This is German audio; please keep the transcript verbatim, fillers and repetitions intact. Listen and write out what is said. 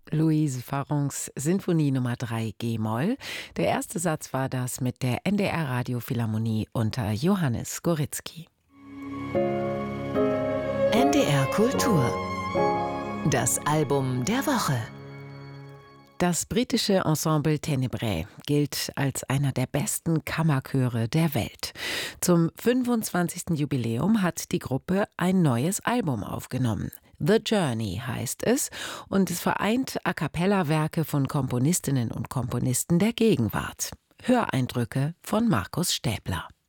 Louise Farrencs Sinfonie Nummer drei G-Moll. Der erste Satz war das mit der N D R Radiophilharmonie unter Johannes Skoritzky. N D R Kultur. Das Album der Woche. Das britische Ensemble Tenebrae gilt als einer der besten Kammerchöre der Welt. Zum fünfundzwanzigsten Jubiläum hat die Gruppe ein neues Album aufgenommen. The Journey heißt es und es vereint A-cappella-Werke von Komponistinnen und Komponisten der Gegenwart. Höreindrücke von Markus Stäbler.